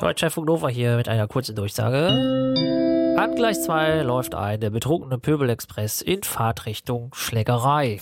Deutschlandfunk Nova hier mit einer kurzen Durchsage. An Gleis 2 läuft eine betrunkene Pöbelexpress in Fahrtrichtung Schlägerei.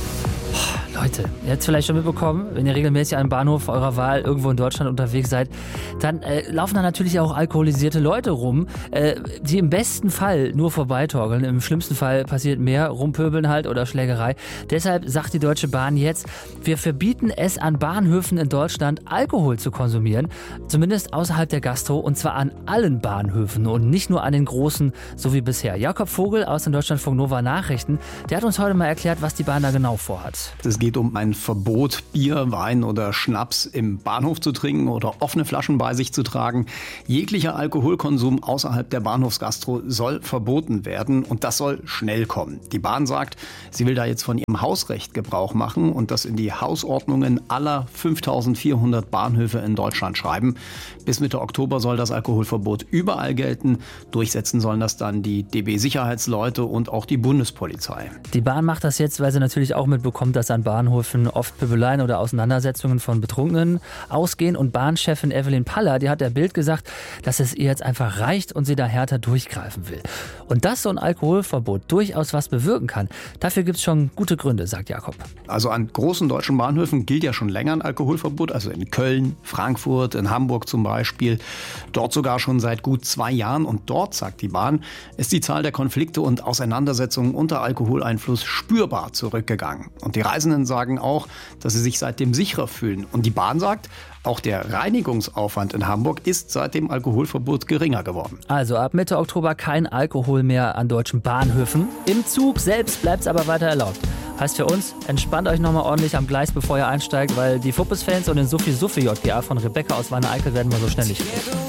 Leute, ihr habt es vielleicht schon mitbekommen, wenn ihr regelmäßig an einem Bahnhof eurer Wahl irgendwo in Deutschland unterwegs seid, dann laufen da natürlich auch alkoholisierte Leute rum, die im besten Fall nur vorbeitorkeln. Im schlimmsten Fall passiert mehr, rumpöbeln halt oder Schlägerei. Deshalb sagt die Deutsche Bahn jetzt, wir verbieten es an Bahnhöfen in Deutschland, Alkohol zu konsumieren. Zumindest außerhalb der Gastro, und zwar an allen Bahnhöfen und nicht nur an den großen, so wie bisher. Jakob Vogel aus den Deutschlandfunk Nova Nachrichten, der hat uns heute mal erklärt, was die Bahn da genau vorhat. Es geht um ein Verbot, Bier, Wein oder Schnaps im Bahnhof zu trinken oder offene Flaschen bei sich zu tragen. Jeglicher Alkoholkonsum außerhalb der Bahnhofsgastro soll verboten werden und das soll schnell kommen. Die Bahn sagt, sie will da jetzt von ihrem Hausrecht Gebrauch machen und das in die Hausordnungen aller 5.400 Bahnhöfe in Deutschland schreiben. Bis Mitte Oktober soll das Alkoholverbot überall gelten. Durchsetzen sollen das dann die DB-Sicherheitsleute und auch die Bundespolizei. Die Bahn macht das jetzt, weil sie natürlich auch mitbekommt, dass an Bahnhöfen oft Pöbeleien oder Auseinandersetzungen von Betrunkenen ausgehen. Und Bahnchefin Evelyn Paller, die hat der Bild gesagt, dass es ihr jetzt einfach reicht und sie da härter durchgreifen will. Und dass so ein Alkoholverbot durchaus was bewirken kann, dafür gibt es schon gute Gründe, sagt Jakob. Also an großen deutschen Bahnhöfen gilt ja schon länger ein Alkoholverbot, also in Köln, Frankfurt, in Hamburg zum Beispiel. Dort sogar schon seit gut 2 Jahren. Und dort, sagt die Bahn, ist die Zahl der Konflikte und Auseinandersetzungen unter Alkoholeinfluss spürbar zurückgegangen. Und die Reisenden sagen auch, dass sie sich seitdem sicherer fühlen. Und die Bahn sagt, auch der Reinigungsaufwand in Hamburg ist seit dem Alkoholverbot geringer geworden. Also ab Mitte Oktober kein Alkohol mehr an deutschen Bahnhöfen. Im Zug selbst bleibt es aber weiter erlaubt. Heißt für uns, entspannt euch nochmal ordentlich am Gleis, bevor ihr einsteigt, weil die Fuppes-Fans und den Suffi-Suffi-JGA von Rebecca aus Wanne-Eickel werden wir so schnell nicht.